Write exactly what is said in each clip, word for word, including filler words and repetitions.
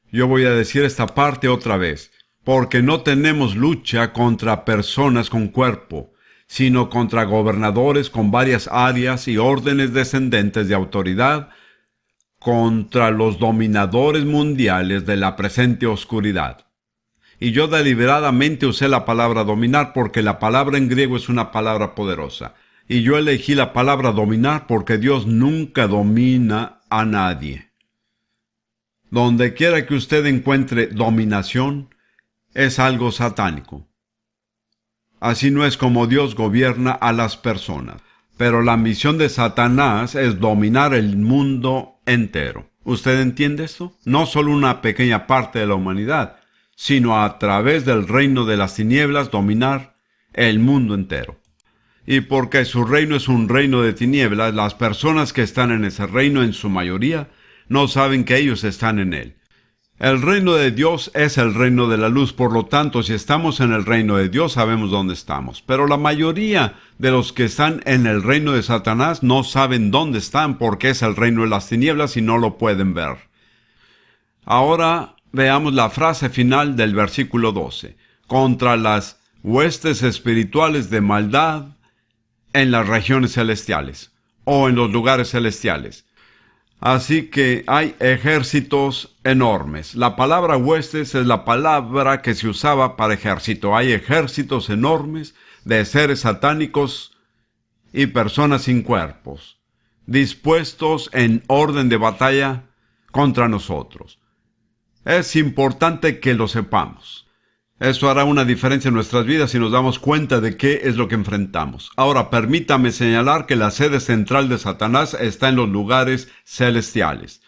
Yo voy a decir esta parte otra vez, porque no tenemos lucha contra personas con cuerpo, sino contra gobernadores con varias áreas y órdenes descendentes de autoridad, contra los dominadores mundiales de la presente oscuridad. Y yo deliberadamente usé la palabra dominar porque la palabra en griego es una palabra poderosa. Y yo elegí la palabra dominar porque Dios nunca domina a nadie. Donde quiera que usted encuentre dominación, es algo satánico. Así no es como Dios gobierna a las personas. Pero la misión de Satanás es dominar el mundo entero. ¿Usted entiende esto? No solo una pequeña parte de la humanidad, sino a través del reino de las tinieblas dominar el mundo entero. Y porque su reino es un reino de tinieblas, las personas que están en ese reino en su mayoría no saben que ellos están en él. El reino de Dios es el reino de la luz, por lo tanto, si estamos en el reino de Dios, sabemos dónde estamos. Pero la mayoría de los que están en el reino de Satanás no saben dónde están porque es el reino de las tinieblas y no lo pueden ver. Ahora veamos la frase final del versículo doce. Contra las huestes espirituales de maldad en las regiones celestiales o en los lugares celestiales. Así que hay ejércitos enormes. La palabra huestes es la palabra que se usaba para ejército. Hay ejércitos enormes de seres satánicos y personas sin cuerpos, dispuestos en orden de batalla contra nosotros. Es importante que lo sepamos. Eso hará una diferencia en nuestras vidas si nos damos cuenta de qué es lo que enfrentamos. Ahora, permítame señalar que la sede central de Satanás está en los lugares celestiales.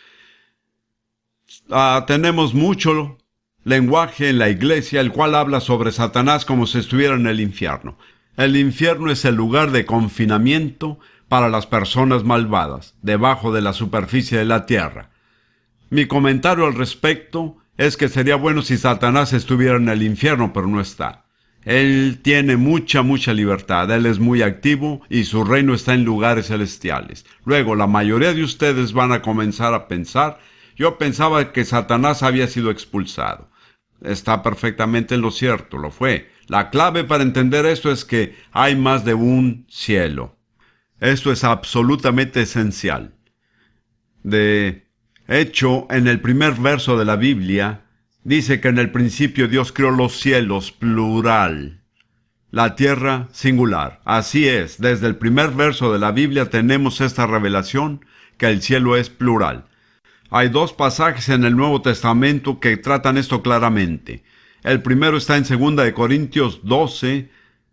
Ah, tenemos mucho lenguaje en la iglesia, el cual habla sobre Satanás como si estuviera en el infierno. El infierno es el lugar de confinamiento para las personas malvadas, debajo de la superficie de la tierra. Mi comentario al respecto es que sería bueno si Satanás estuviera en el infierno, pero no está. Él tiene mucha, mucha libertad. Él es muy activo y su reino está en lugares celestiales. Luego, la mayoría de ustedes van a comenzar a pensar, yo pensaba que Satanás había sido expulsado. Está perfectamente en lo cierto, lo fue. La clave para entender esto es que hay más de un cielo. Esto es absolutamente esencial. De hecho, en el primer verso de la Biblia, dice que en el principio Dios creó los cielos, plural. La tierra, singular. Así es, desde el primer verso de la Biblia tenemos esta revelación que el cielo es plural. Hay dos pasajes en el Nuevo Testamento que tratan esto claramente. El primero está en segunda de Corintios doce,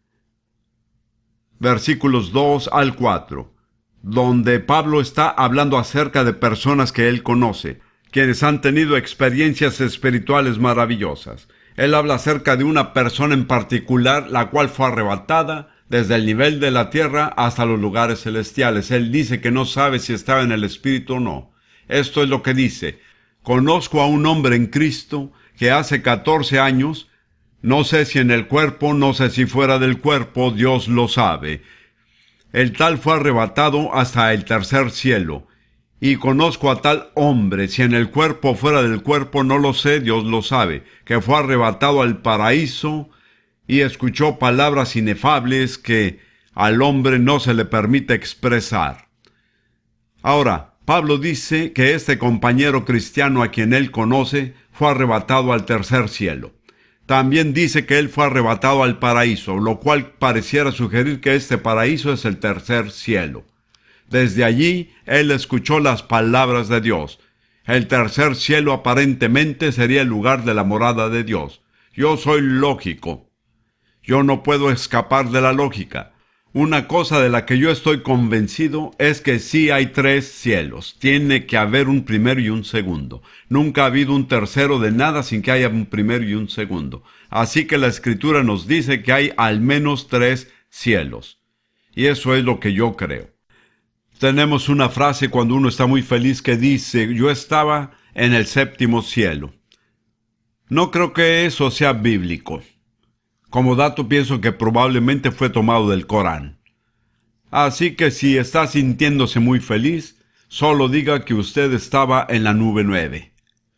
versículos dos al cuatro. Donde Pablo está hablando acerca de personas que él conoce, quienes han tenido experiencias espirituales maravillosas. Él habla acerca de una persona en particular, la cual fue arrebatada desde el nivel de la tierra hasta los lugares celestiales. Él dice que no sabe si estaba en el Espíritu o no. Esto es lo que dice: conozco a un hombre en Cristo que hace catorce años, no sé si en el cuerpo, no sé si fuera del cuerpo, Dios lo sabe. El tal fue arrebatado hasta el tercer cielo. Y conozco a tal hombre, si en el cuerpo o fuera del cuerpo, no lo sé, Dios lo sabe, que fue arrebatado al paraíso y escuchó palabras inefables que al hombre no se le permite expresar. Ahora, Pablo dice que este compañero cristiano a quien él conoce fue arrebatado al tercer cielo. También dice que él fue arrebatado al paraíso, lo cual pareciera sugerir que este paraíso es el tercer cielo. Desde allí, él escuchó las palabras de Dios. El tercer cielo aparentemente sería el lugar de la morada de Dios. Yo soy lógico. Yo no puedo escapar de la lógica. Una cosa de la que yo estoy convencido es que sí hay tres cielos. Tiene que haber un primero y un segundo. Nunca ha habido un tercero de nada sin que haya un primero y un segundo. Así que la Escritura nos dice que hay al menos tres cielos. Y eso es lo que yo creo. Tenemos una frase cuando uno está muy feliz que dice: yo estaba en el séptimo cielo. No creo que eso sea bíblico. Como dato, pienso que probablemente fue tomado del Corán. Así que si está sintiéndose muy feliz, solo diga que usted estaba en la nube nueve.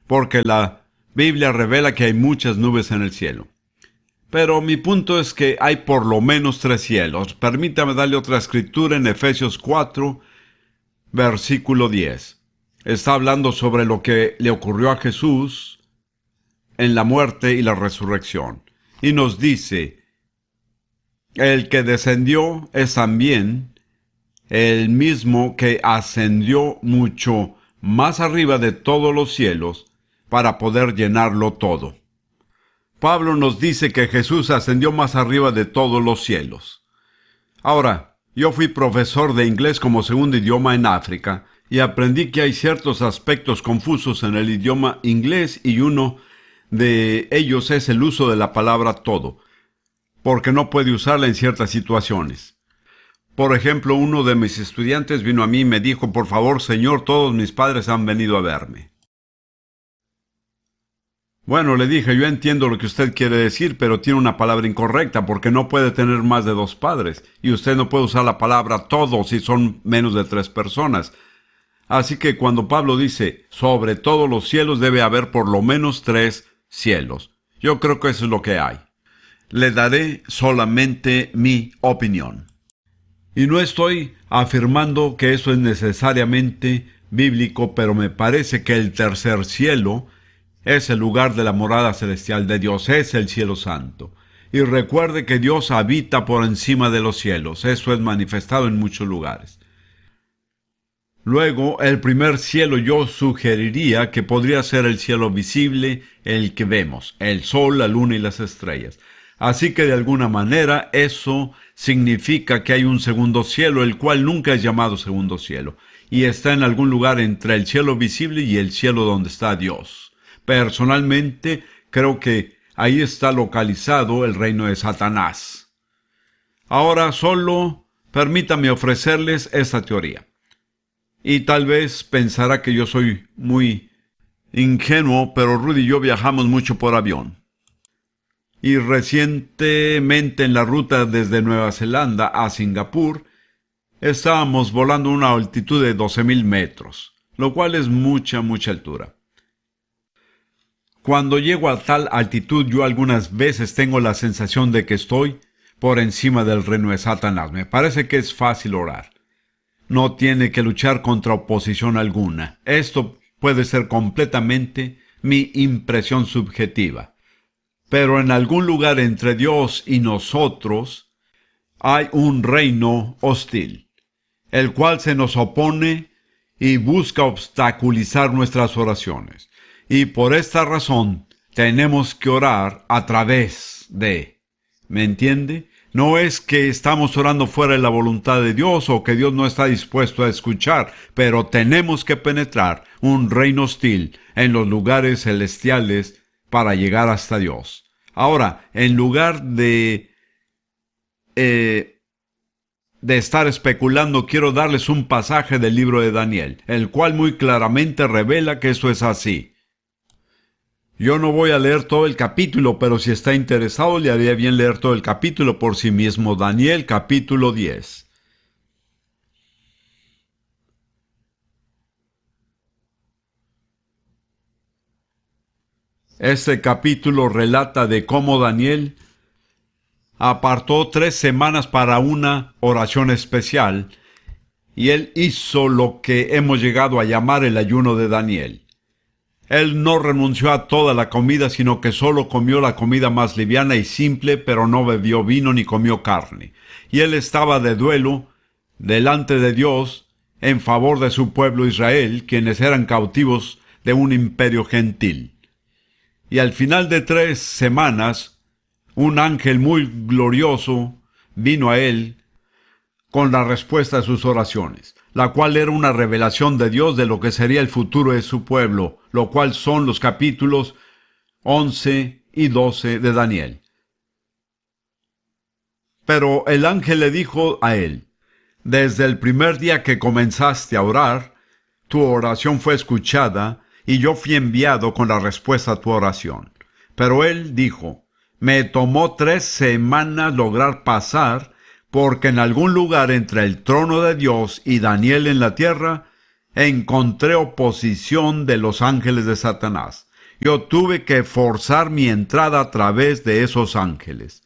porque la Biblia revela que hay muchas nubes en el cielo. Pero mi punto es que hay por lo menos tres cielos. Permítame darle otra escritura en Efesios cuatro, versículo diez. Está hablando sobre lo que le ocurrió a Jesús en la muerte y la resurrección. Y nos dice, el que descendió es también el mismo que ascendió mucho más arriba de todos los cielos para poder llenarlo todo. Pablo nos dice que Jesús ascendió más arriba de todos los cielos. Ahora, yo fui profesor de inglés como segundo idioma en África y aprendí que hay ciertos aspectos confusos en el idioma inglés y uno de ellos es el uso de la palabra todo, porque no puede usarla en ciertas situaciones. Por ejemplo, uno de mis estudiantes vino a mí y me dijo, por favor, señor, todos mis padres han venido a verme. Bueno, le dije, yo entiendo lo que usted quiere decir, pero tiene una palabra incorrecta, porque no puede tener más de dos padres, y usted no puede usar la palabra todo si son menos de tres personas. Así que cuando Pablo dice, sobre todos los cielos debe haber por lo menos tres cielos. Yo creo que eso es lo que hay. Le daré solamente mi opinión. Y no estoy afirmando que eso es necesariamente bíblico, pero me parece que el tercer cielo es el lugar de la morada celestial de Dios, es el cielo santo. Y recuerde que Dios habita por encima de los cielos, eso es manifestado en muchos lugares. Luego, el primer cielo yo sugeriría que podría ser el cielo visible, el que vemos, el sol, la luna y las estrellas. Así que de alguna manera eso significa que hay un segundo cielo, el cual nunca es llamado segundo cielo, y está en algún lugar entre el cielo visible y el cielo donde está Dios. Personalmente, creo que ahí está localizado el reino de Satanás. Ahora solo permítame ofrecerles esta teoría. Y tal vez pensará que yo soy muy ingenuo, pero Rudy y yo viajamos mucho por avión. Y recientemente en la ruta desde Nueva Zelanda a Singapur, estábamos volando a una altitud de doce mil metros, lo cual es mucha, mucha altura. Cuando llego a tal altitud, yo algunas veces tengo la sensación de que estoy por encima del reino de Satanás. Me parece que es fácil orar. No tiene que luchar contra oposición alguna. Esto puede ser completamente mi impresión subjetiva. Pero en algún lugar entre Dios y nosotros hay un reino hostil, el cual se nos opone y busca obstaculizar nuestras oraciones. Y por esta razón tenemos que orar a través de, ¿me entiende? No es que estamos orando fuera de la voluntad de Dios o que Dios no está dispuesto a escuchar, pero tenemos que penetrar un reino hostil en los lugares celestiales para llegar hasta Dios. Ahora, en lugar de, eh, de estar especulando, quiero darles un pasaje del libro de Daniel, el cual muy claramente revela que eso es así. Yo no voy a leer todo el capítulo, pero si está interesado le haría bien leer todo el capítulo por sí mismo. Daniel capítulo diez. Este capítulo relata de cómo Daniel apartó tres semanas para una oración especial y él hizo lo que hemos llegado a llamar el ayuno de Daniel. Él no renunció a toda la comida, sino que solo comió la comida más liviana y simple, pero no bebió vino ni comió carne. Y él estaba de duelo delante de Dios en favor de su pueblo Israel, quienes eran cautivos de un imperio gentil. Y al final de tres semanas, un ángel muy glorioso vino a él con la respuesta a sus oraciones, la cual era una revelación de Dios de lo que sería el futuro de su pueblo, lo cual son los capítulos once y doce de Daniel. Pero el ángel le dijo a él, desde el primer día que comenzaste a orar, tu oración fue escuchada, y yo fui enviado con la respuesta a tu oración. Pero él dijo, me tomó tres semanas lograr pasar, porque en algún lugar entre el trono de Dios y Daniel en la tierra, encontré oposición de los ángeles de Satanás. Yo tuve que forzar mi entrada a través de esos ángeles.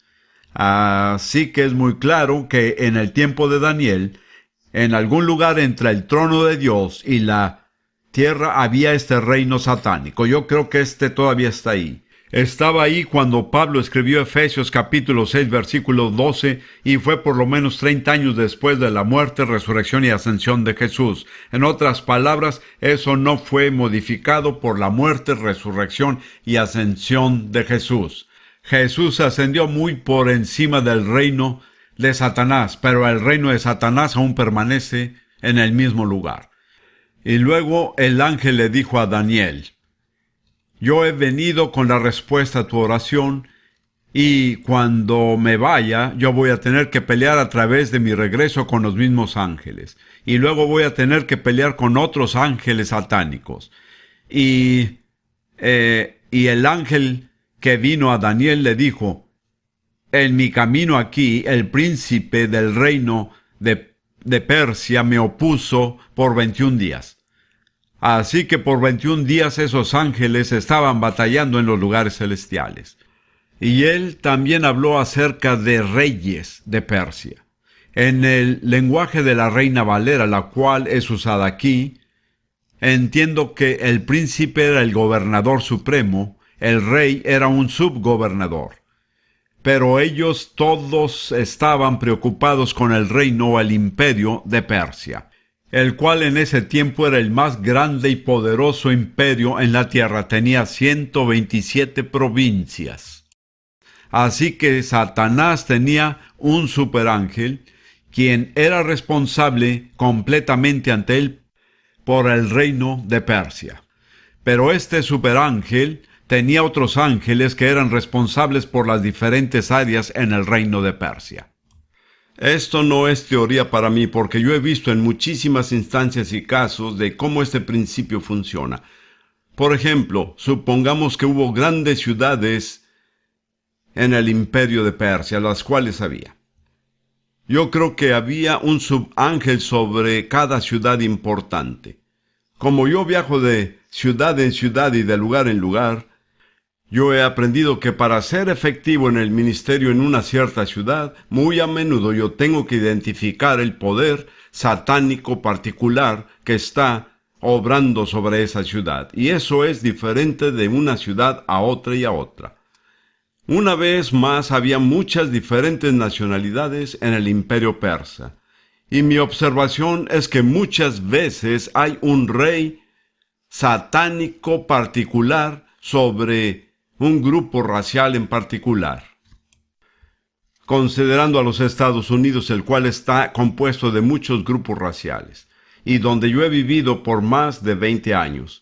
Así que es muy claro que en el tiempo de Daniel, en algún lugar entre el trono de Dios y la tierra había este reino satánico. Yo creo que este todavía está ahí. Estaba ahí cuando Pablo escribió Efesios capítulo seis, versículo doce, y fue por lo menos treinta años después de la muerte, resurrección y ascensión de Jesús. En otras palabras, eso no fue modificado por la muerte, resurrección y ascensión de Jesús. Jesús ascendió muy por encima del reino de Satanás, pero el reino de Satanás aún permanece en el mismo lugar. Y luego el ángel le dijo a Daniel: yo he venido con la respuesta a tu oración, y cuando me vaya, yo voy a tener que pelear a través de mi regreso con los mismos ángeles. Y luego voy a tener que pelear con otros ángeles satánicos. Y, eh, y el ángel que vino a Daniel le dijo: en mi camino aquí, el príncipe del reino de, de Persia me opuso por veintiún días. Así que por veintiún días esos ángeles estaban batallando en los lugares celestiales. Y él también habló acerca de reyes de Persia. En el lenguaje de la Reina Valera, la cual es usada aquí, entiendo que el príncipe era el gobernador supremo, el rey era un subgobernador. Pero ellos todos estaban preocupados con el reino o el imperio de Persia, el cual en ese tiempo era el más grande y poderoso imperio en la tierra. Tenía ciento veintisiete provincias. Así que Satanás tenía un superángel, quien era responsable completamente ante él por el reino de Persia. Pero este superángel tenía otros ángeles que eran responsables por las diferentes áreas en el reino de Persia. Esto no es teoría para mí, porque yo he visto en muchísimas instancias y casos de cómo este principio funciona. Por ejemplo, supongamos que hubo grandes ciudades en el imperio de Persia, las cuales había. Yo creo que había un subángel sobre cada ciudad importante. Como yo viajo de ciudad en ciudad y de lugar en lugar, yo he aprendido que para ser efectivo en el ministerio en una cierta ciudad, muy a menudo yo tengo que identificar el poder satánico particular que está obrando sobre esa ciudad. Y eso es diferente de una ciudad a otra y a otra. Una vez más, había muchas diferentes nacionalidades en el imperio persa. Y mi observación es que muchas veces hay un rey satánico particular sobre un grupo racial en particular. Considerando a los Estados Unidos, el cual está compuesto de muchos grupos raciales, y donde yo he vivido por más de veinte años,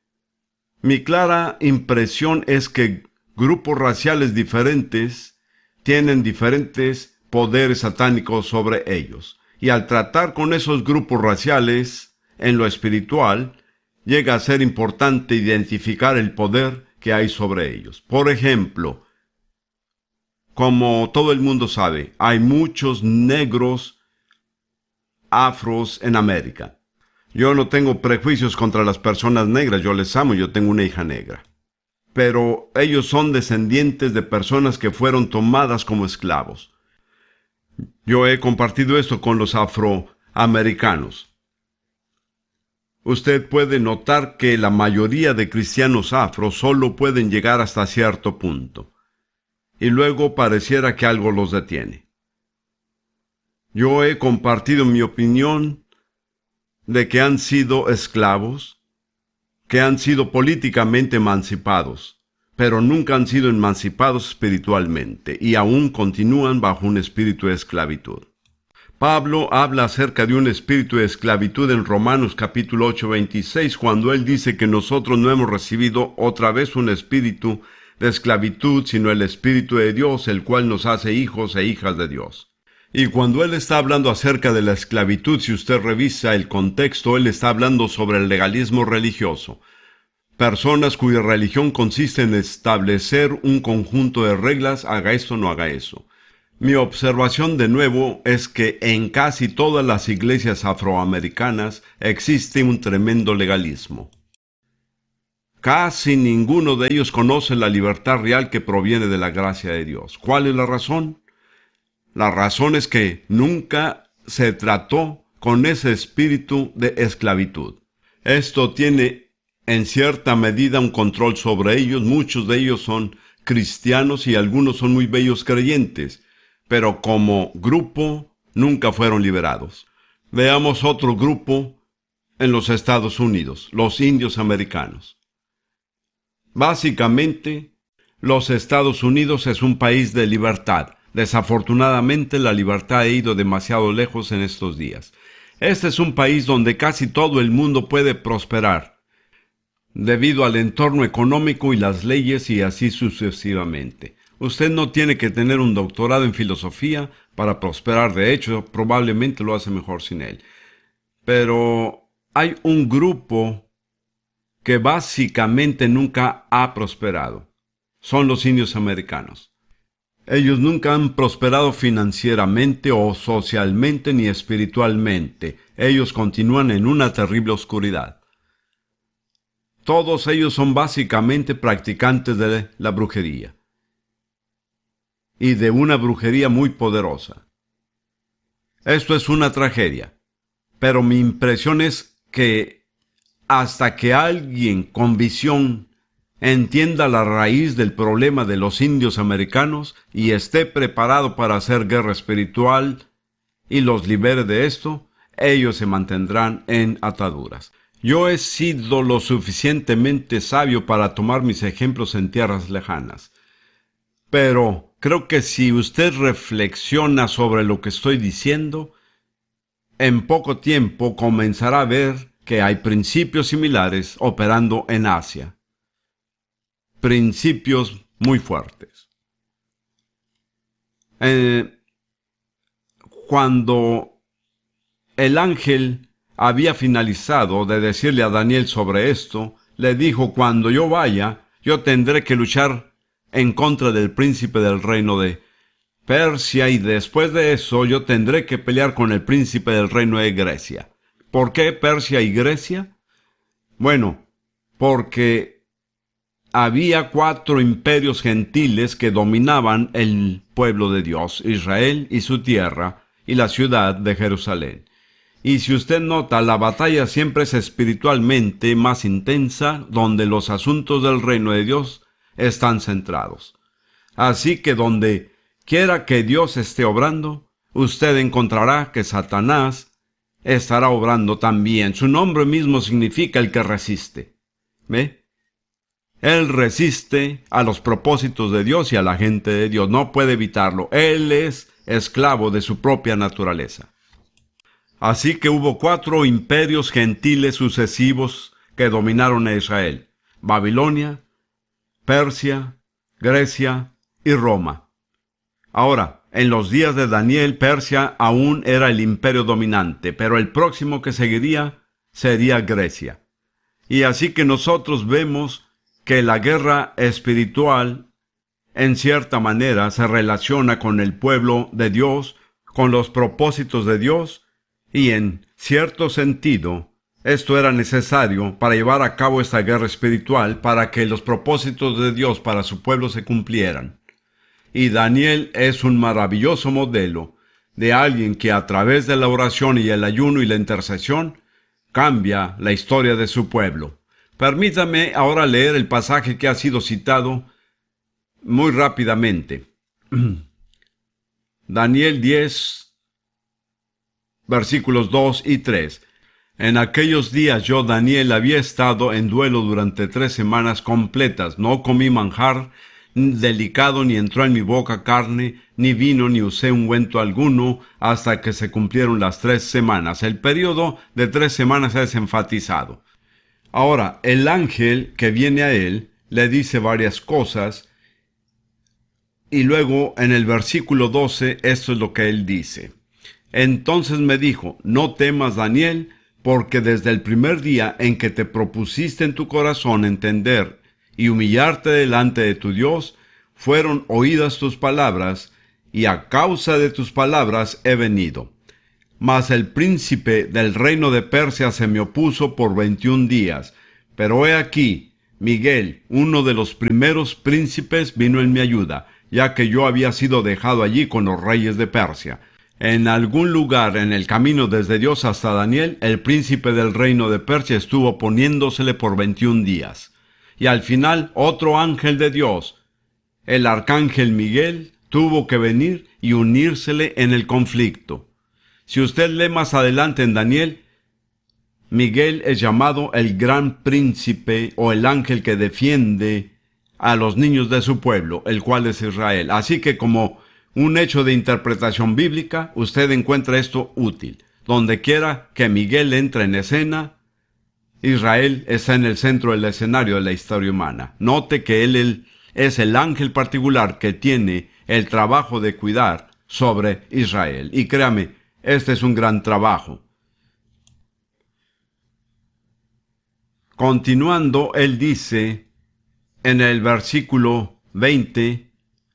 mi clara impresión es que grupos raciales diferentes tienen diferentes poderes satánicos sobre ellos, y al tratar con esos grupos raciales en lo espiritual, llega a ser importante identificar el poder que hay sobre ellos. Por ejemplo, como todo el mundo sabe, hay muchos negros afros en América. Yo no tengo prejuicios contra las personas negras, yo les amo, yo tengo una hija negra. Pero ellos son descendientes de personas que fueron tomadas como esclavos. Yo he compartido esto con los afroamericanos. Usted puede notar que la mayoría de cristianos afro solo pueden llegar hasta cierto punto, y luego pareciera que algo los detiene. Yo he compartido mi opinión de que han sido esclavos, que han sido políticamente emancipados, pero nunca han sido emancipados espiritualmente, y aún continúan bajo un espíritu de esclavitud. Pablo habla acerca de un espíritu de esclavitud en Romanos capítulo ocho, veintiséis, cuando él dice que nosotros no hemos recibido otra vez un espíritu de esclavitud, sino el Espíritu de Dios, el cual nos hace hijos e hijas de Dios. Y cuando él está hablando acerca de la esclavitud, si usted revisa el contexto, él está hablando sobre el legalismo religioso. Personas cuya religión consiste en establecer un conjunto de reglas, haga esto, no haga eso. Mi observación de nuevo es que en casi todas las iglesias afroamericanas existe un tremendo legalismo. Casi ninguno de ellos conoce la libertad real que proviene de la gracia de Dios. ¿Cuál es la razón? La razón es que nunca se trató con ese espíritu de esclavitud. Esto tiene en cierta medida un control sobre ellos. Muchos de ellos son cristianos y algunos son muy bellos creyentes, pero como grupo nunca fueron liberados. Veamos otro grupo en los Estados Unidos, los indios americanos. Básicamente, los Estados Unidos es un país de libertad. Desafortunadamente, la libertad ha ido demasiado lejos en estos días. Este es un país donde casi todo el mundo puede prosperar, debido al entorno económico y las leyes y así sucesivamente. Usted no tiene que tener un doctorado en filosofía para prosperar. De hecho, probablemente lo hace mejor sin él. Pero hay un grupo que básicamente nunca ha prosperado. Son los indios americanos. Ellos nunca han prosperado financieramente o socialmente ni espiritualmente. Ellos continúan en una terrible oscuridad. Todos ellos son básicamente practicantes de la brujería. Y de una brujería muy poderosa. Esto es una tragedia. Pero mi impresión es que hasta que alguien con visión entienda la raíz del problema de los indios americanos y esté preparado para hacer guerra espiritual y los libere de esto, ellos se mantendrán en ataduras. Yo he sido lo suficientemente sabio para tomar mis ejemplos en tierras lejanas. Pero creo que si usted reflexiona sobre lo que estoy diciendo, en poco tiempo comenzará a ver que hay principios similares operando en Asia. Principios muy fuertes. Eh, cuando el ángel había finalizado de decirle a Daniel sobre esto, le dijo: cuando yo vaya, yo tendré que luchar en contra del príncipe del reino de Persia, y después de eso yo tendré que pelear con el príncipe del reino de Grecia. ¿Por qué Persia y Grecia? Bueno, porque había cuatro imperios gentiles que dominaban el pueblo de Dios, Israel y su tierra, y la ciudad de Jerusalén. Y si usted nota, la batalla siempre es espiritualmente más intensa, donde los asuntos del reino de Dios están centrados. Así que donde quiera que Dios esté obrando, usted encontrará que Satanás estará obrando también. Su nombre mismo significa el que resiste. ¿Ve? Él resiste a los propósitos de Dios y a la gente de Dios. No puede evitarlo. Él es esclavo de su propia naturaleza. Así que hubo cuatro imperios gentiles sucesivos que dominaron a Israel: Babilonia, Persia, Grecia y Roma. Ahora, en los días de Daniel, Persia aún era el imperio dominante, pero el próximo que seguiría sería Grecia. Y así que nosotros vemos que la guerra espiritual, en cierta manera, se relaciona con el pueblo de Dios, con los propósitos de Dios, y en cierto sentido, esto era necesario para llevar a cabo esta guerra espiritual, para que los propósitos de Dios para su pueblo se cumplieran. Y Daniel es un maravilloso modelo de alguien que a través de la oración y el ayuno y la intercesión cambia la historia de su pueblo. Permítame ahora leer el pasaje que ha sido citado muy rápidamente. Daniel diez, versículos dos y tres. En aquellos días yo, Daniel, había estado en duelo durante tres semanas completas. No comí manjar delicado, ni entró en mi boca carne, ni vino, ni usé ungüento alguno, hasta que se cumplieron las tres semanas. El periodo de tres semanas es enfatizado. Ahora, el ángel que viene a él le dice varias cosas, y luego en el versículo doce, esto es lo que él dice. Entonces me dijo: no temas, Daniel, porque desde el primer día en que te propusiste en tu corazón entender y humillarte delante de tu Dios, fueron oídas tus palabras, y a causa de tus palabras he venido. Mas el príncipe del reino de Persia se me opuso por veintiún días, pero he aquí, Miguel, uno de los primeros príncipes, vino en mi ayuda, ya que yo había sido dejado allí con los reyes de Persia. En algún lugar en el camino desde Dios hasta Daniel, el príncipe del reino de Persia estuvo poniéndosele por veintiún días. Y al final, otro ángel de Dios, el arcángel Miguel, tuvo que venir y unírsele en el conflicto. Si usted lee más adelante en Daniel, Miguel es llamado el gran príncipe o el ángel que defiende a los niños de su pueblo, el cual es Israel. Así que como un hecho de interpretación bíblica, usted encuentra esto útil. Donde quiera que Miguel entre en escena, Israel está en el centro del escenario de la historia humana. Note que él, él es el ángel particular que tiene el trabajo de cuidar sobre Israel. Y créame, este es un gran trabajo. Continuando, él dice en el versículo veinte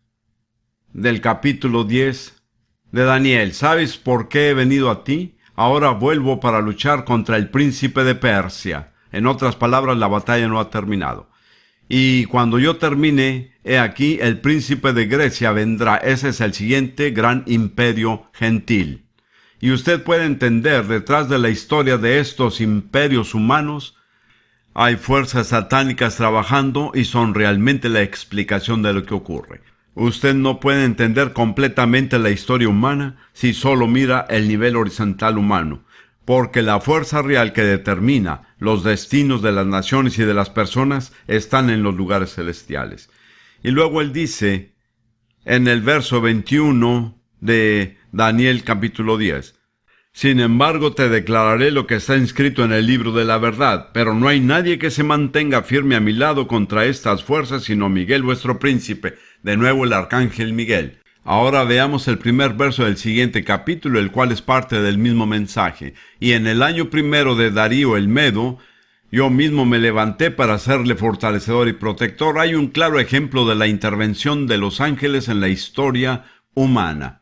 del capítulo diez de Daniel: ¿sabes por qué he venido a ti? Ahora vuelvo para luchar contra el príncipe de Persia. En otras palabras, la batalla no ha terminado. Y cuando yo termine, he aquí, el príncipe de Grecia vendrá. Ese es el siguiente gran imperio gentil. Y usted puede entender, detrás de la historia de estos imperios humanos, hay fuerzas satánicas trabajando y son realmente la explicación de lo que ocurre. Usted no puede entender completamente la historia humana si solo mira el nivel horizontal humano, porque la fuerza real que determina los destinos de las naciones y de las personas están en los lugares celestiales. Y luego él dice, en el verso veintiuno de Daniel capítulo diez, sin embargo te declararé lo que está inscrito en el libro de la verdad, pero no hay nadie que se mantenga firme a mi lado contra estas fuerzas, sino Miguel vuestro príncipe. De nuevo el arcángel Miguel. Ahora veamos el primer verso del siguiente capítulo, el cual es parte del mismo mensaje. Y en el año primero de Darío el Medo, yo mismo me levanté para serle fortalecedor y protector. Hay un claro ejemplo de la intervención de los ángeles en la historia humana.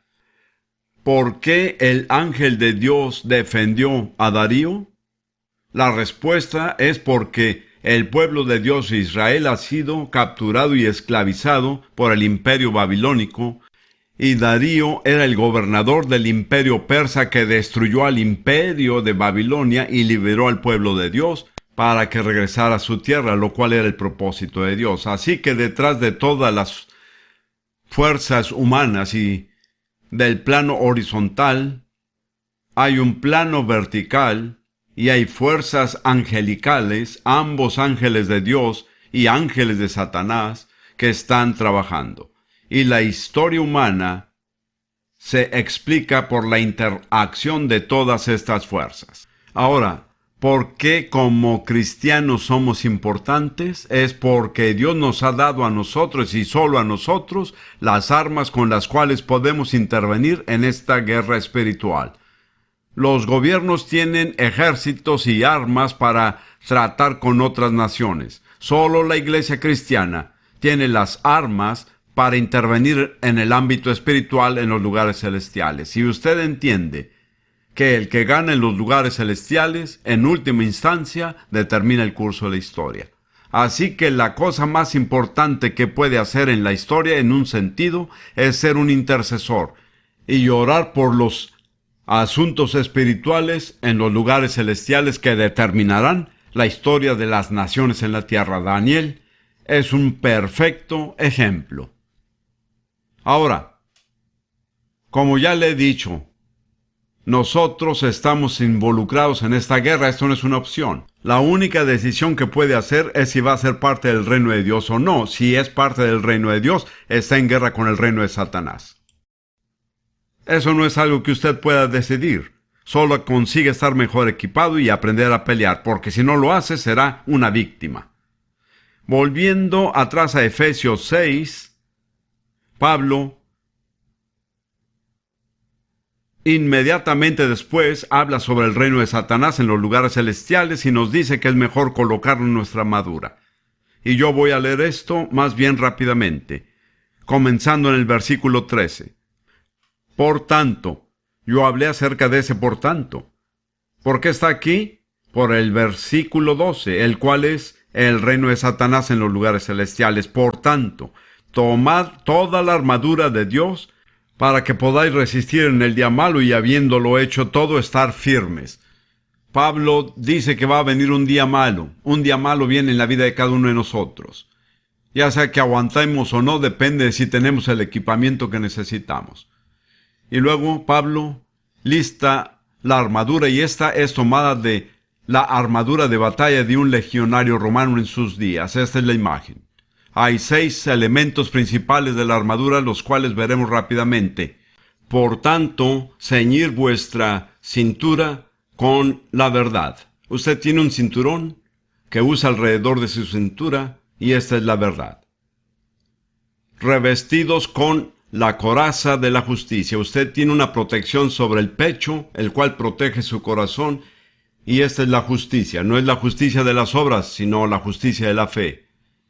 ¿Por qué el ángel de Dios defendió a Darío? La respuesta es porque el pueblo de Dios Israel ha sido capturado y esclavizado por el imperio babilónico, y Darío era el gobernador del imperio persa que destruyó al imperio de Babilonia y liberó al pueblo de Dios para que regresara a su tierra, lo cual era el propósito de Dios. Así que detrás de todas las fuerzas humanas y del plano horizontal, hay un plano vertical y hay fuerzas angelicales, ambos ángeles de Dios y ángeles de Satanás, que están trabajando. Y la historia humana se explica por la interacción de todas estas fuerzas. Ahora, ¿por qué como cristianos somos importantes? Es porque Dios nos ha dado a nosotros y solo a nosotros las armas con las cuales podemos intervenir en esta guerra espiritual. Los gobiernos tienen ejércitos y armas para tratar con otras naciones. Solo la iglesia cristiana tiene las armas para intervenir en el ámbito espiritual en los lugares celestiales. Si usted entiende que el que gana en los lugares celestiales, en última instancia, determina el curso de la historia. Así que la cosa más importante que puede hacer en la historia, en un sentido, es ser un intercesor y orar por los asuntos espirituales en los lugares celestiales que determinarán la historia de las naciones en la tierra. Daniel es un perfecto ejemplo. Ahora, como ya le he dicho, nosotros estamos involucrados en esta guerra. Esto no es una opción. La única decisión que puede hacer es si va a ser parte del reino de Dios o no. Si es parte del reino de Dios, está en guerra con el reino de Satanás. Eso no es algo que usted pueda decidir. Solo consigue estar mejor equipado y aprender a pelear, porque si no lo hace, será una víctima. Volviendo atrás a Efesios seis, Pablo inmediatamente después habla sobre el reino de Satanás en los lugares celestiales y nos dice que es mejor colocarlo en nuestra armadura. Y yo voy a leer esto más bien rápidamente, comenzando en el versículo trece. Por tanto, yo hablé acerca de ese por tanto. ¿Por qué está aquí? Por el versículo doce, el cual es el reino de Satanás en los lugares celestiales. Por tanto, tomad toda la armadura de Dios para que podáis resistir en el día malo y habiéndolo hecho todo, estar firmes. Pablo dice que va a venir un día malo. Un día malo viene en la vida de cada uno de nosotros. Ya sea que aguantemos o no, depende de si tenemos el equipamiento que necesitamos. Y luego Pablo lista la armadura, y esta es tomada de la armadura de batalla de un legionario romano en sus días. Esta es la imagen. Hay seis elementos principales de la armadura, los cuales veremos rápidamente. Por tanto, ceñir vuestra cintura con la verdad. Usted tiene un cinturón que usa alrededor de su cintura, y esta es la verdad. Revestidos con la coraza de la justicia. Usted tiene una protección sobre el pecho, el cual protege su corazón, y esta es la justicia. No es la justicia de las obras, sino la justicia de la fe.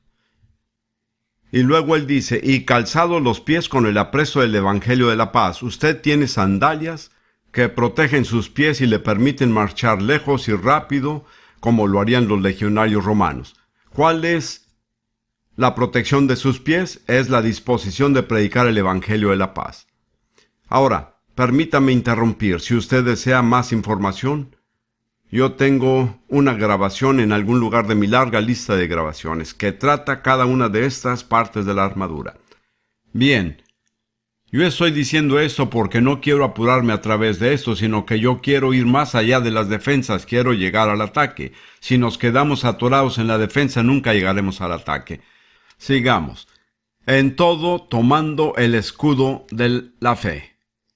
Y luego él dice, y calzados los pies con el apresto del Evangelio de la paz. Usted tiene sandalias que protegen sus pies y le permiten marchar lejos y rápido, como lo harían los legionarios romanos. ¿Cuál es la protección de sus pies? Es la disposición de predicar el Evangelio de la paz. Ahora, permítame interrumpir. Si usted desea más información, yo tengo una grabación en algún lugar de mi larga lista de grabaciones que trata cada una de estas partes de la armadura. Bien, yo estoy diciendo esto porque no quiero apurarme a través de esto, sino que yo quiero ir más allá de las defensas, quiero llegar al ataque. Si nos quedamos atorados en la defensa, nunca llegaremos al ataque. Sigamos. En todo, tomando el escudo de la fe.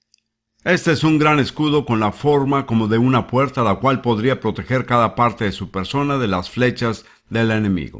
Este es un gran escudo con la forma como de una puerta, la cual podría proteger cada parte de su persona de las flechas del enemigo.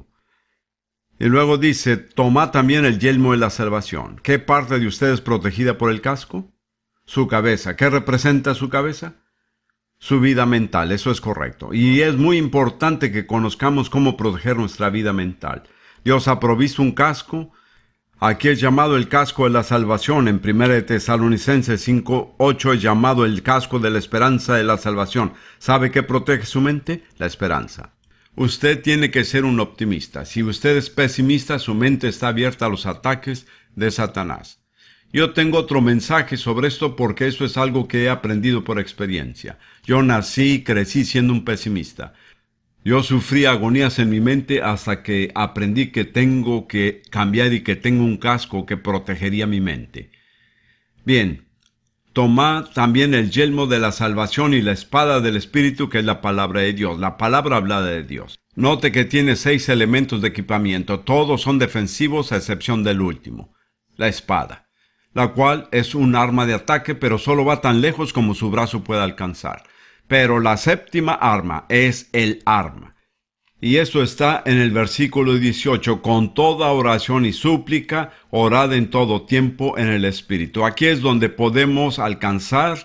Y luego dice, tomad también el yelmo de la salvación. ¿Qué parte de usted es protegida por el casco? Su cabeza. ¿Qué representa su cabeza? Su vida mental, eso es correcto. Y es muy importante que conozcamos cómo proteger nuestra vida mental. Dios ha provisto un casco. Aquí es llamado el casco de la salvación. En primera de Tesalonicenses cinco ocho es llamado el casco de la esperanza de la salvación. ¿Sabe qué protege su mente? La esperanza. Usted tiene que ser un optimista. Si usted es pesimista, su mente está abierta a los ataques de Satanás. Yo tengo otro mensaje sobre esto porque eso es algo que he aprendido por experiencia. Yo nací y crecí siendo un pesimista. Yo sufrí agonías en mi mente hasta que aprendí que tengo que cambiar y que tengo un casco que protegería mi mente. Bien, tomad también el yelmo de la salvación y la espada del Espíritu, que es la palabra de Dios, la palabra hablada de Dios. Note que tiene seis elementos de equipamiento, todos son defensivos a excepción del último, la espada, la cual es un arma de ataque, pero solo va tan lejos como su brazo pueda alcanzar. Pero la séptima arma es el arma. Y eso está en el versículo dieciocho. Con toda oración y súplica, orad en todo tiempo en el Espíritu. Aquí es donde podemos alcanzar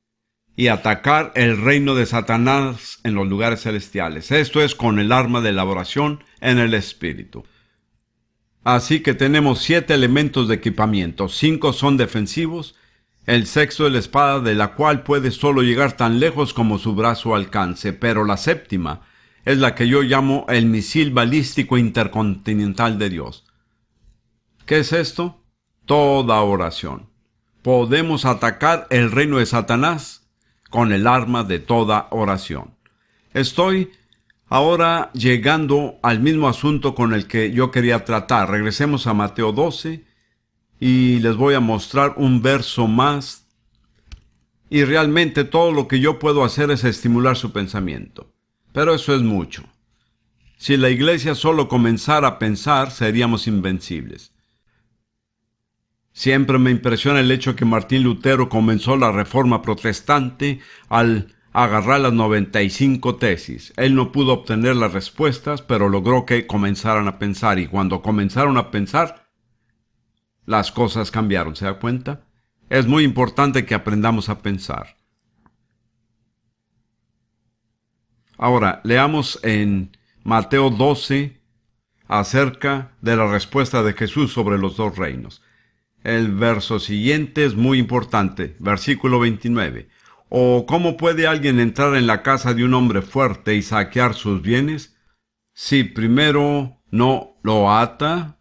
y atacar el reino de Satanás en los lugares celestiales. Esto es con el arma de la oración en el Espíritu. Así que tenemos siete elementos de equipamiento. Cinco son defensivos. El sexto es la espada, de la cual puede solo llegar tan lejos como su brazo alcance, pero la séptima es la que yo llamo el misil balístico intercontinental de Dios. ¿Qué es esto? Toda oración. Podemos atacar el reino de Satanás con el arma de toda oración. Estoy ahora llegando al mismo asunto con el que yo quería tratar. Regresemos a Mateo doce. Y les voy a mostrar un verso más. Y realmente todo lo que yo puedo hacer es estimular su pensamiento. Pero eso es mucho. Si la iglesia solo comenzara a pensar, seríamos invencibles. Siempre me impresiona el hecho que Martín Lutero comenzó la reforma protestante al agarrar las noventa y cinco tesis. Él no pudo obtener las respuestas, pero logró que comenzaran a pensar. Y cuando comenzaron a pensar, las cosas cambiaron, ¿se da cuenta? Es muy importante que aprendamos a pensar. Ahora, leamos en Mateo doce acerca de la respuesta de Jesús sobre los dos reinos. El verso siguiente es muy importante, versículo veintinueve. ¿O cómo puede alguien entrar en la casa de un hombre fuerte y saquear sus bienes si primero no lo ata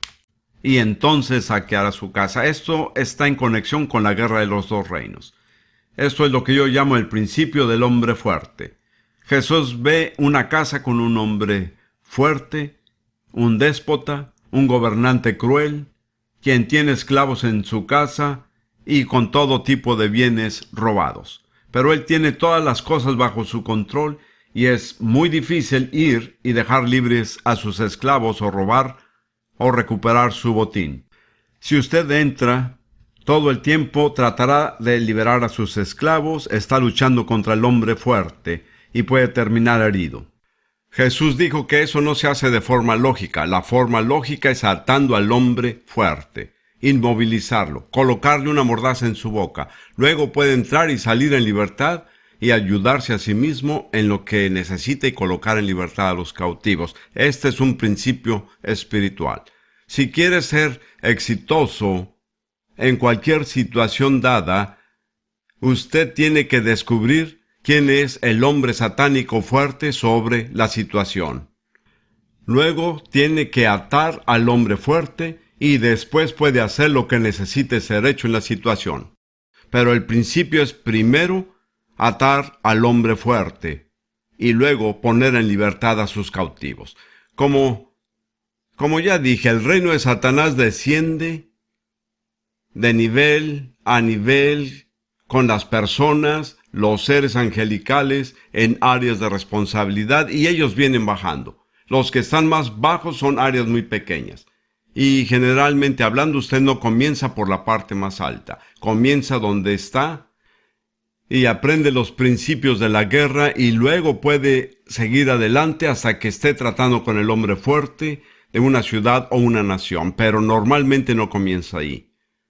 y entonces saqueará su casa? Esto está en conexión con la guerra de los dos reinos. Esto es lo que yo llamo el principio del hombre fuerte. Jesús ve una casa con un hombre fuerte, un déspota, un gobernante cruel, quien tiene esclavos en su casa y con todo tipo de bienes robados. Pero él tiene todas las cosas bajo su control y es muy difícil ir y dejar libres a sus esclavos o robar o recuperar su botín. Si usted entra, todo el tiempo tratará de liberar a sus esclavos, está luchando contra el hombre fuerte y puede terminar herido. Jesús dijo que eso no se hace de forma lógica. La forma lógica es atando al hombre fuerte, inmovilizarlo, colocarle una mordaza en su boca. Luego puede entrar y salir en libertad y ayudarse a sí mismo en lo que necesita y colocar en libertad a los cautivos. Este es un principio espiritual. Si quiere ser exitoso en cualquier situación dada, usted tiene que descubrir quién es el hombre satánico fuerte sobre la situación. Luego tiene que atar al hombre fuerte y después puede hacer lo que necesite ser hecho en la situación. Pero el principio es primero atar al hombre fuerte y luego poner en libertad a sus cautivos. Como, como ya dije, el reino de Satanás desciende de nivel a nivel con las personas, los seres angelicales en áreas de responsabilidad y ellos vienen bajando. Los que están más bajos son áreas muy pequeñas. Y generalmente hablando, usted no comienza por la parte más alta. Comienza donde está y aprende los principios de la guerra y luego puede seguir adelante hasta que esté tratando con el hombre fuerte de una ciudad o una nación. Pero normalmente no comienza ahí.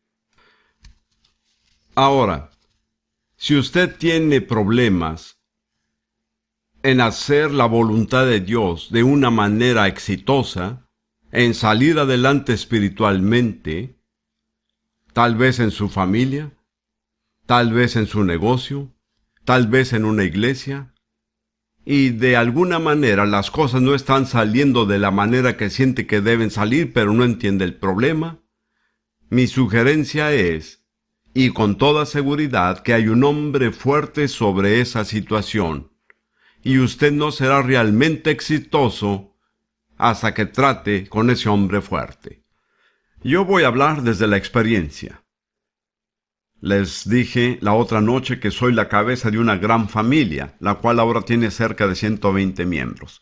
Ahora, si usted tiene problemas en hacer la voluntad de Dios de una manera exitosa, en salir adelante espiritualmente, tal vez en su familia, tal vez en su negocio, tal vez en una iglesia, y de alguna manera las cosas no están saliendo de la manera que siente que deben salir, pero no entiende el problema, mi sugerencia es, y con toda seguridad, que hay un hombre fuerte sobre esa situación, y usted no será realmente exitoso hasta que trate con ese hombre fuerte. Yo voy a hablar desde la experiencia. Les dije la otra noche que soy la cabeza de una gran familia, la cual ahora tiene cerca de ciento veinte miembros.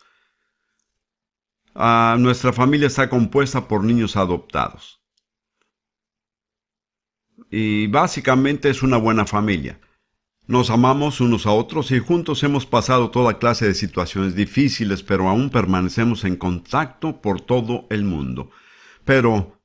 Ah, nuestra familia está compuesta por niños adoptados. Y básicamente es una buena familia. Nos amamos unos a otros y juntos hemos pasado toda clase de situaciones difíciles, pero aún permanecemos en contacto por todo el mundo. Pero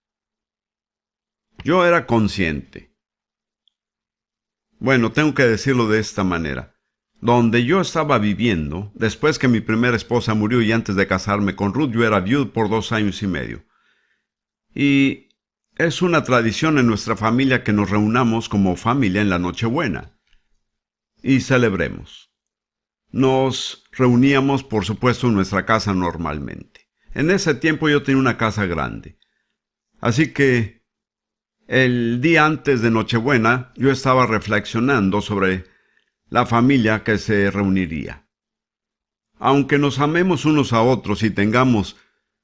yo era consciente. Bueno, tengo que decirlo de esta manera. Donde yo estaba viviendo, después que mi primera esposa murió y antes de casarme con Ruth, yo era viudo por dos años y medio. Y es una tradición en nuestra familia que nos reunamos como familia en la Nochebuena y celebremos. Nos reuníamos, por supuesto, en nuestra casa normalmente. En ese tiempo yo tenía una casa grande. Así que el día antes de Nochebuena yo estaba reflexionando sobre la familia que se reuniría. Aunque nos amemos unos a otros y tengamos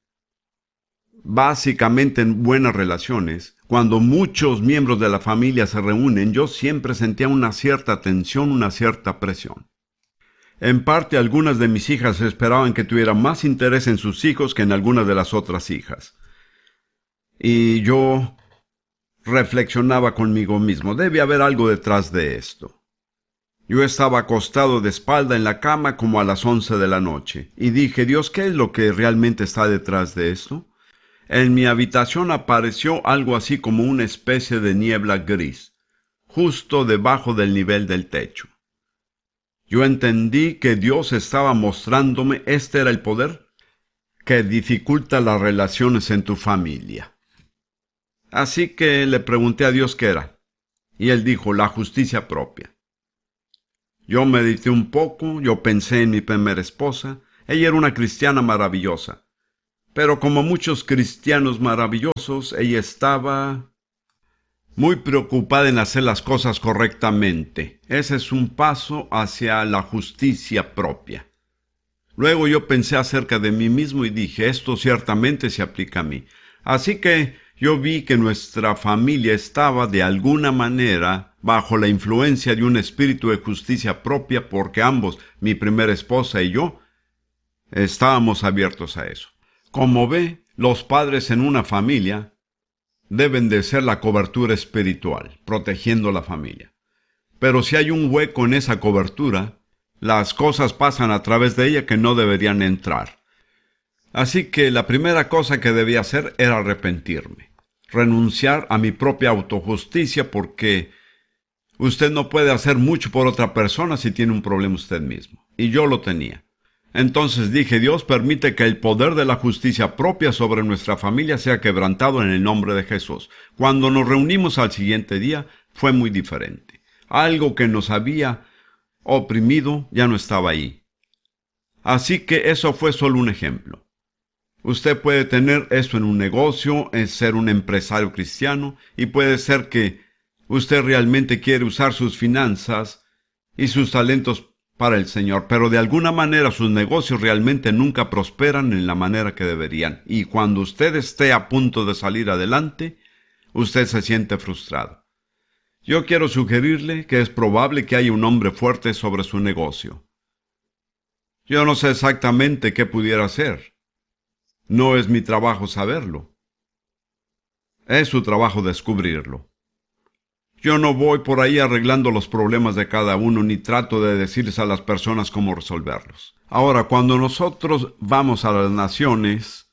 básicamente buenas relaciones, cuando muchos miembros de la familia se reúnen, yo siempre sentía una cierta tensión, una cierta presión. En parte, algunas de mis hijas esperaban que tuviera más interés en sus hijos que en algunas de las otras hijas. Y yo reflexionaba conmigo mismo, debe haber algo detrás de esto. Yo estaba acostado de espalda en la cama como a las once de la noche, y dije, Dios, ¿qué es lo que realmente está detrás de esto? En mi habitación apareció algo así como una especie de niebla gris, justo debajo del nivel del techo. Yo entendí que Dios estaba mostrándome, este era el poder que dificulta las relaciones en tu familia. Así que le pregunté a Dios qué era. Y él dijo, la justicia propia. Yo medité un poco, yo pensé en mi primera esposa. Ella era una cristiana maravillosa. Pero como muchos cristianos maravillosos, ella estaba muy preocupada en hacer las cosas correctamente. Ese es un paso hacia la justicia propia. Luego yo pensé acerca de mí mismo y dije, esto ciertamente se aplica a mí. Así que yo vi que nuestra familia estaba de alguna manera bajo la influencia de un espíritu de justicia propia porque ambos, mi primera esposa y yo, estábamos abiertos a eso. Como ve, los padres en una familia deben de ser la cobertura espiritual, protegiendo la familia. Pero si hay un hueco en esa cobertura, las cosas pasan a través de ella que no deberían entrar. Así que la primera cosa que debía hacer era arrepentirme, renunciar a mi propia autojusticia porque usted no puede hacer mucho por otra persona si tiene un problema usted mismo. Y yo lo tenía. Entonces dije, Dios permite que el poder de la justicia propia sobre nuestra familia sea quebrantado en el nombre de Jesús. Cuando nos reunimos al siguiente día, fue muy diferente. Algo que nos había oprimido ya no estaba ahí. Así que eso fue solo un ejemplo. Usted puede tener eso en un negocio, es ser un empresario cristiano, y puede ser que usted realmente quiere usar sus finanzas y sus talentos para el Señor, pero de alguna manera sus negocios realmente nunca prosperan en la manera que deberían. Y cuando usted esté a punto de salir adelante, usted se siente frustrado. Yo quiero sugerirle que es probable que haya un hombre fuerte sobre su negocio. Yo no sé exactamente qué pudiera hacer. No es mi trabajo saberlo. Es su trabajo descubrirlo. Yo no voy por ahí arreglando los problemas de cada uno, ni trato de decirles a las personas cómo resolverlos. Ahora, cuando nosotros vamos a las naciones,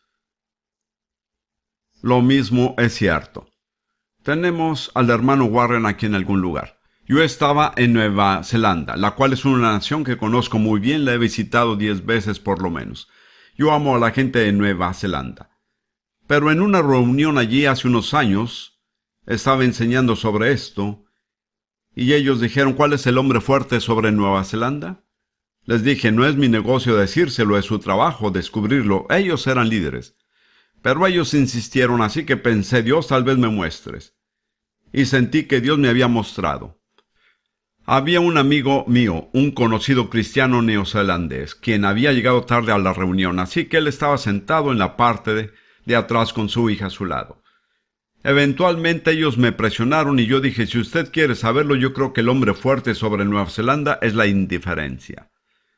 lo mismo es cierto. Tenemos al hermano Warren aquí en algún lugar. Yo estaba en Nueva Zelanda, la cual es una nación que conozco muy bien, la he visitado diez veces por lo menos. Yo amo a la gente de Nueva Zelanda. Pero en una reunión allí hace unos años, estaba enseñando sobre esto, y ellos dijeron, ¿cuál es el hombre fuerte sobre Nueva Zelanda? Les dije, no es mi negocio decírselo, es su trabajo descubrirlo. Ellos eran líderes. Pero ellos insistieron, así que pensé, Dios, tal vez me muestres. Y sentí que Dios me había mostrado. Había un amigo mío, un conocido cristiano neozelandés, quien había llegado tarde a la reunión, así que él estaba sentado en la parte de, de atrás con su hija a su lado. Eventualmente ellos me presionaron y yo dije, si usted quiere saberlo, yo creo que el hombre fuerte sobre Nueva Zelanda es la indiferencia.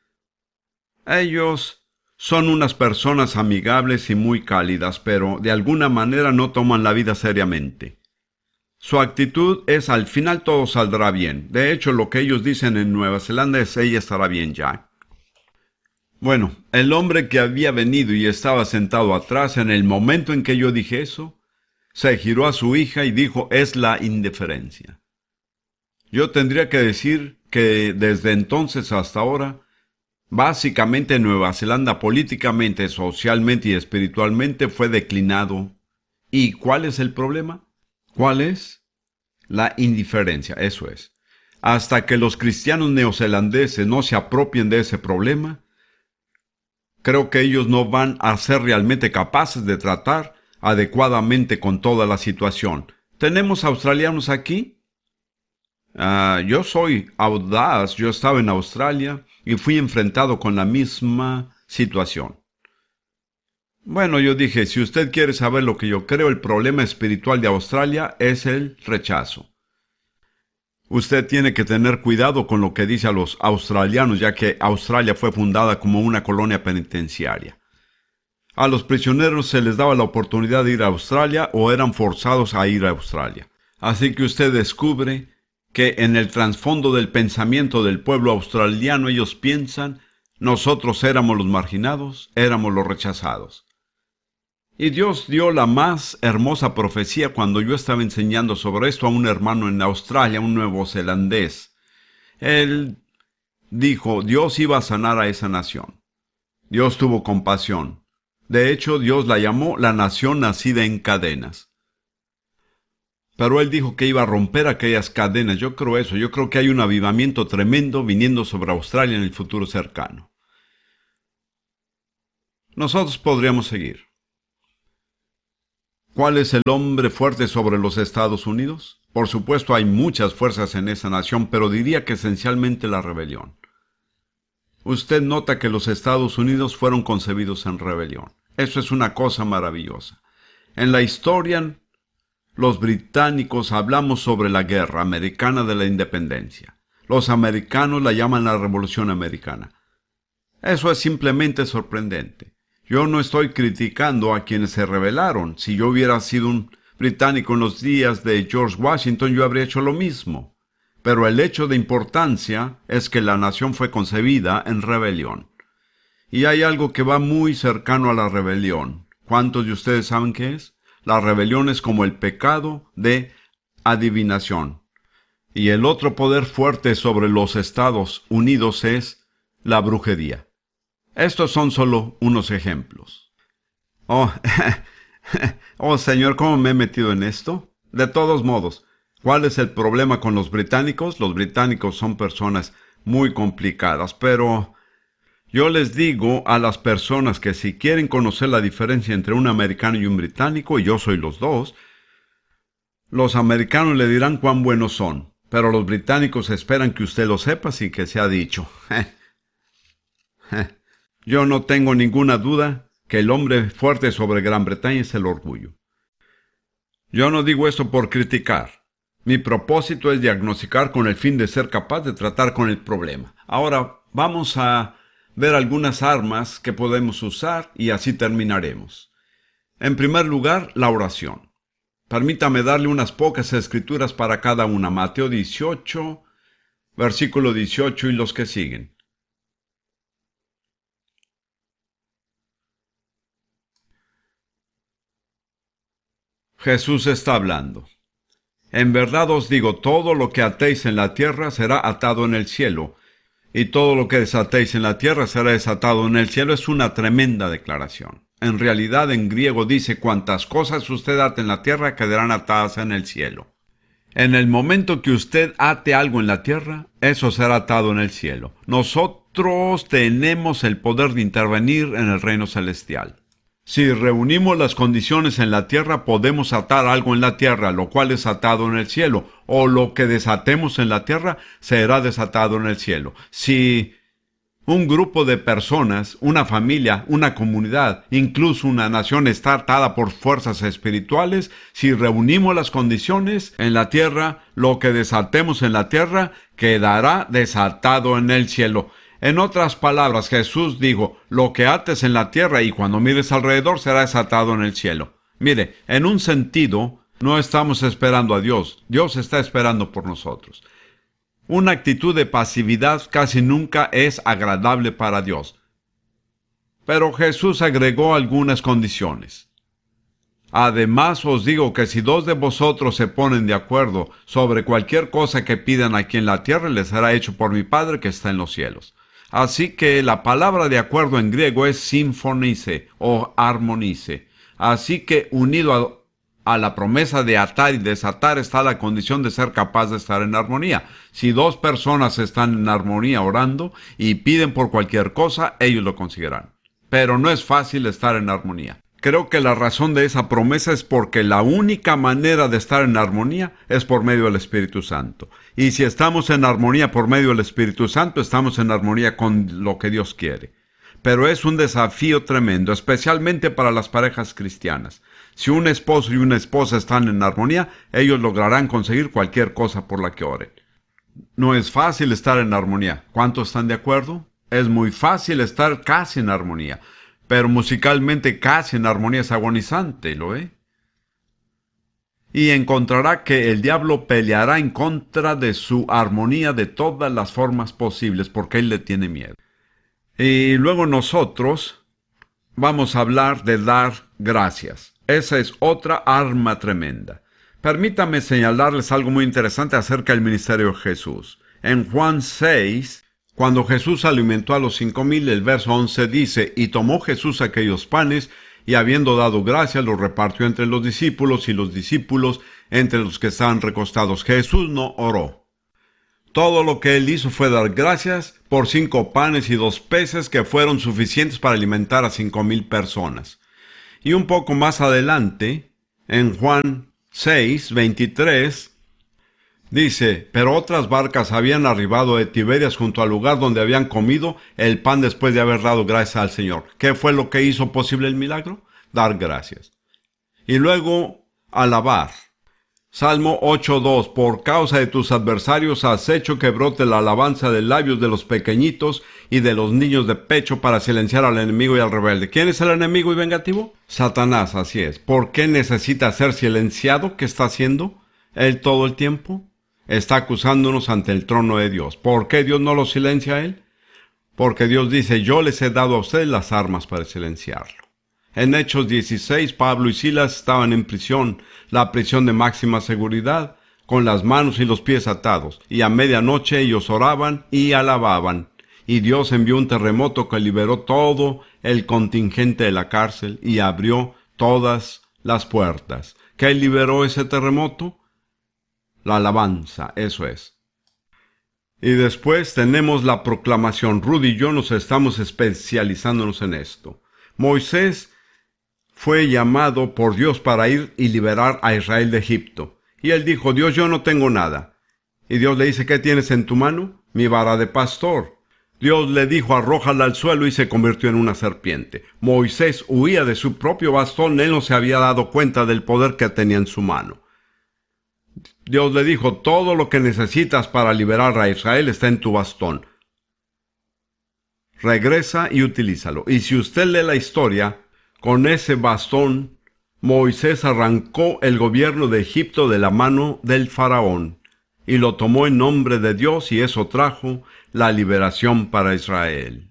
Ellos son unas personas amigables y muy cálidas, pero de alguna manera no toman la vida seriamente. Su actitud es al final todo saldrá bien. De hecho, lo que ellos dicen en Nueva Zelanda es ella estará bien ya. Bueno, el hombre que había venido y estaba sentado atrás en el momento en que yo dije eso, se giró a su hija y dijo, es la indiferencia. Yo tendría que decir que desde entonces hasta ahora, básicamente Nueva Zelanda políticamente, socialmente y espiritualmente fue declinado. ¿Y cuál es el problema? ¿Cuál es? La indiferencia, eso es. Hasta que los cristianos neozelandeses no se apropien de ese problema, creo que ellos no van a ser realmente capaces de tratar adecuadamente con toda la situación. ¿Tenemos australianos aquí? Uh, yo soy audaz, yo estaba en Australia y fui enfrentado con la misma situación. Bueno, yo dije, si usted quiere saber lo que yo creo, el problema espiritual de Australia es el rechazo. Usted tiene que tener cuidado con lo que dice a los australianos, ya que Australia fue fundada como una colonia penitenciaria. A los prisioneros se les daba la oportunidad de ir a Australia o eran forzados a ir a Australia. Así que usted descubre que en el trasfondo del pensamiento del pueblo australiano ellos piensan, nosotros éramos los marginados, éramos los rechazados. Y Dios dio la más hermosa profecía cuando yo estaba enseñando sobre esto a un hermano en Australia, un neozelandés. Él dijo, Dios iba a sanar a esa nación. Dios tuvo compasión. De hecho, Dios la llamó la nación nacida en cadenas. Pero él dijo que iba a romper aquellas cadenas. Yo creo eso. Yo creo que hay un avivamiento tremendo viniendo sobre Australia en el futuro cercano. Nosotros podríamos seguir. ¿Cuál es el hombre fuerte sobre los Estados Unidos? Por supuesto, hay muchas fuerzas en esa nación, pero diría que esencialmente la rebelión. Usted nota que los Estados Unidos fueron concebidos en rebelión. Eso es una cosa maravillosa. En la historia, los británicos hablamos sobre la guerra americana de la independencia. Los americanos la llaman la Revolución Americana. Eso es simplemente sorprendente. Yo no estoy criticando a quienes se rebelaron. Si yo hubiera sido un británico en los días de George Washington, yo habría hecho lo mismo. Pero el hecho de importancia es que la nación fue concebida en rebelión. Y hay algo que va muy cercano a la rebelión. ¿Cuántos de ustedes saben qué es? La rebelión es como el pecado de adivinación. Y el otro poder fuerte sobre los Estados Unidos es la brujería. Estos son solo unos ejemplos. Oh, oh, Señor, ¿cómo me he metido en esto? De todos modos, ¿cuál es el problema con los británicos? Los británicos son personas muy complicadas, pero yo les digo a las personas que si quieren conocer la diferencia entre un americano y un británico, y yo soy los dos, los americanos le dirán cuán buenos son, pero los británicos esperan que usted lo sepa sin que sea dicho. Yo no tengo ninguna duda que el hombre fuerte sobre Gran Bretaña es el orgullo. Yo no digo esto por criticar. Mi propósito es diagnosticar con el fin de ser capaz de tratar con el problema. Ahora vamos a ver algunas armas que podemos usar y así terminaremos. En primer lugar, la oración. Permítame darle unas pocas escrituras para cada una. Mateo dieciocho, versículo dieciocho y los que siguen. Jesús está hablando. En verdad os digo, todo lo que atéis en la tierra será atado en el cielo, y todo lo que desatéis en la tierra será desatado en el cielo. Es una tremenda declaración. En realidad, en griego dice, cuantas cosas usted ate en la tierra quedarán atadas en el cielo. En el momento que usted ate algo en la tierra, eso será atado en el cielo. Nosotros tenemos el poder de intervenir en el reino celestial. Si reunimos las condiciones en la tierra, podemos atar algo en la tierra, lo cual es atado en el cielo, o lo que desatemos en la tierra será desatado en el cielo. Si un grupo de personas, una familia, una comunidad, incluso una nación está atada por fuerzas espirituales, si reunimos las condiciones en la tierra, lo que desatemos en la tierra quedará desatado en el cielo. En otras palabras, Jesús dijo, lo que ates en la tierra y cuando mires alrededor será desatado en el cielo. Mire, en un sentido, no estamos esperando a Dios. Dios está esperando por nosotros. Una actitud de pasividad casi nunca es agradable para Dios. Pero Jesús agregó algunas condiciones. Además os digo que si dos de vosotros se ponen de acuerdo sobre cualquier cosa que pidan aquí en la tierra, les será hecho por mi Padre que está en los cielos. Así que la palabra de acuerdo en griego es sinfonice o armonice. Así que unido a, a la promesa de atar y desatar está la condición de ser capaz de estar en armonía. Si dos personas están en armonía orando y piden por cualquier cosa, ellos lo conseguirán. Pero no es fácil estar en armonía. Creo que la razón de esa promesa es porque la única manera de estar en armonía es por medio del Espíritu Santo. Y si estamos en armonía por medio del Espíritu Santo, estamos en armonía con lo que Dios quiere. Pero es un desafío tremendo, especialmente para las parejas cristianas. Si un esposo y una esposa están en armonía, ellos lograrán conseguir cualquier cosa por la que oren. No es fácil estar en armonía. ¿Cuántos están de acuerdo? Es muy fácil estar casi en armonía. Pero musicalmente casi en armonía es agonizante, ¿lo ve? Y encontrará que el diablo peleará en contra de su armonía de todas las formas posibles, porque él le tiene miedo. Y luego nosotros vamos a hablar de dar gracias. Esa es otra arma tremenda. Permítame señalarles algo muy interesante acerca del ministerio de Jesús. En Juan seis... Cuando Jesús alimentó a los cinco mil, el verso once dice, y tomó Jesús aquellos panes, y habiendo dado gracias, los repartió entre los discípulos, y los discípulos entre los que estaban recostados. Jesús no oró. Todo lo que él hizo fue dar gracias por cinco panes y dos peces que fueron suficientes para alimentar a cinco mil personas. Y un poco más adelante, en Juan seis, veintitrés, dice, pero otras barcas habían arribado de Tiberias junto al lugar donde habían comido el pan después de haber dado gracias al Señor. ¿Qué fue lo que hizo posible el milagro? Dar gracias. Y luego, alabar. Salmo ocho dos, por causa de tus adversarios has hecho que brote la alabanza de labios de los pequeñitos y de los niños de pecho para silenciar al enemigo y al rebelde. ¿Quién es el enemigo y vengativo? Satanás, así es. ¿Por qué necesita ser silenciado? ¿Qué está haciendo él todo el tiempo? Está acusándonos ante el trono de Dios. ¿Por qué Dios no lo silencia a él? Porque Dios dice, yo les he dado a ustedes las armas para silenciarlo. En Hechos dieciséis, Pablo y Silas estaban en prisión, la prisión de máxima seguridad, con las manos y los pies atados, y a medianoche ellos oraban y alababan, y Dios envió un terremoto que liberó todo el contingente de la cárcel y abrió todas las puertas. ¿Qué liberó ese terremoto? La alabanza, eso es. Y después tenemos la proclamación. Rudy y yo nos estamos especializándonos en esto. Moisés fue llamado por Dios para ir y liberar a Israel de Egipto. Y él dijo, Dios, yo no tengo nada. Y Dios le dice, ¿qué tienes en tu mano? Mi vara de pastor. Dios le dijo, arrójala al suelo y se convirtió en una serpiente. Moisés huía de su propio bastón, él no se había dado cuenta del poder que tenía en su mano. Dios le dijo, todo lo que necesitas para liberar a Israel está en tu bastón. Regresa y utilízalo. Y si usted lee la historia, con ese bastón, Moisés arrancó el gobierno de Egipto de la mano del faraón y lo tomó en nombre de Dios y eso trajo la liberación para Israel.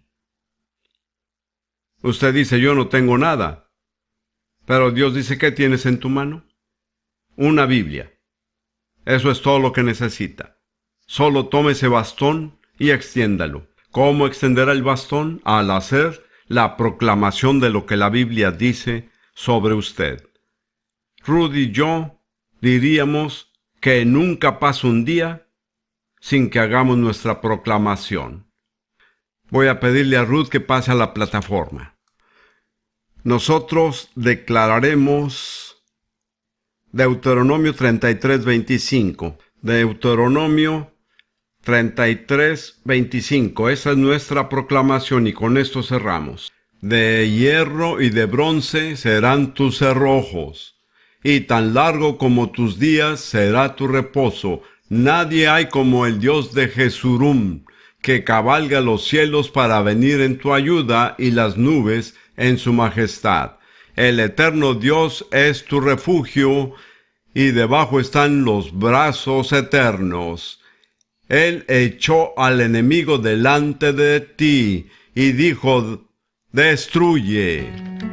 Usted dice, yo no tengo nada, pero Dios dice, ¿qué tienes en tu mano? Una Biblia. Eso es todo lo que necesita. Solo tome ese bastón y extiéndalo. ¿Cómo extenderá el bastón? Al hacer la proclamación de lo que la Biblia dice sobre usted. Rudy y yo diríamos que nunca pasa un día sin que hagamos nuestra proclamación. Voy a pedirle a Ruth que pase a la plataforma. Nosotros declararemos Deuteronomio treinta y tres, veinticinco. Deuteronomio treinta y tres, veinticinco. Esa es nuestra proclamación y con esto cerramos. De hierro y de bronce serán tus cerrojos, y tan largo como tus días será tu reposo. Nadie hay como el Dios de Jesurum, que cabalga los cielos para venir en tu ayuda y las nubes en su majestad. El eterno Dios es tu refugio, y debajo están los brazos eternos. Él echó al enemigo delante de ti, y dijo, destruye.